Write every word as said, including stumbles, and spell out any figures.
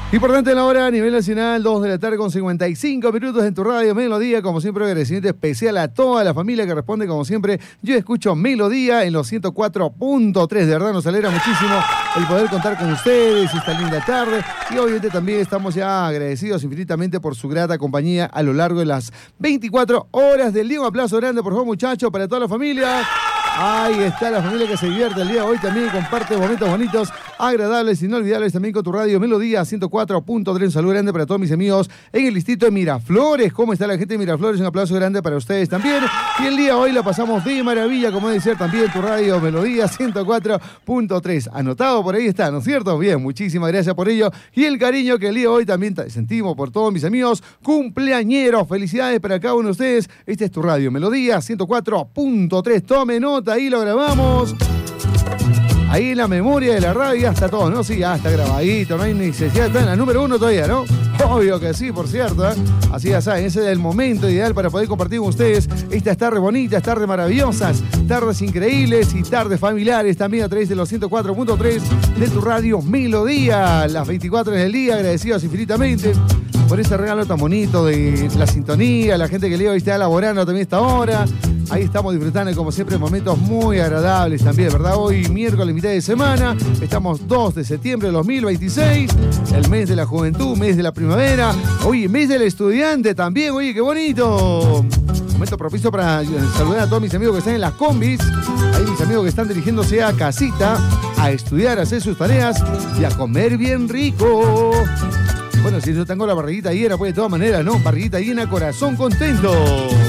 Importante en la hora a nivel nacional, dos de la tarde con cincuenta y cinco minutos en tu radio Melodía. Como siempre, agradecimiento especial a toda la familia que responde. Como siempre, yo escucho Melodía en los ciento cuatro punto tres. De verdad nos alegra muchísimo el poder contar con ustedes esta linda tarde. Y obviamente también estamos ya agradecidos infinitamente por su grata compañía a lo largo de las veinticuatro horas del día. Un aplauso grande, por favor, muchachos, para toda la familia. Ahí está la familia que se divierte el día de hoy también, comparte momentos bonitos, agradables, inolvidables también con tu radio Melodía ciento cuatro punto tres. Un saludo grande para todos mis amigos en el distrito de Miraflores. ¿Cómo está la gente de Miraflores? Un aplauso grande para ustedes también. Y el día de hoy la pasamos de maravilla, como debe ser también tu radio Melodía ciento cuatro punto tres. Anotado por ahí está, ¿no es cierto? Bien, muchísimas gracias por ello. Y el cariño que el día de hoy también sentimos por todos mis amigos cumpleañeros. Felicidades para cada uno de ustedes. Esta es tu radio Melodía ciento cuatro punto tres. Tome nota. Ahí lo grabamos. Ahí en la memoria de la radio ya está todo, ¿no? Sí, ya está grabadito, no hay necesidad, está en la número uno todavía, ¿no? Obvio que sí, por cierto, ¿eh? Así ya saben, ese es el momento ideal para poder compartir con ustedes estas tardes bonitas, tardes maravillosas, tardes increíbles y tardes familiares también a través de los ciento cuatro punto tres de tu radio Melodía. Las veinticuatro horas del día, agradecidos infinitamente por ese regalo tan bonito de la sintonía, la gente que le hoy está elaborando también esta hora. Ahí estamos disfrutando, como siempre, momentos muy agradables también, ¿verdad? Hoy, miércoles, mitad de semana, estamos dos de septiembre de dos mil veintiséis, el mes de la juventud, mes de la primavera, hoy mes del estudiante también, oye, qué bonito. Momento propicio para saludar a todos mis amigos que están en las combis, ahí mis amigos que están dirigiéndose a casita, a estudiar, a hacer sus tareas y a comer bien rico. Bueno, si yo tengo la barriguita llena, pues de todas maneras, ¿no? Barriguita llena, corazón contento.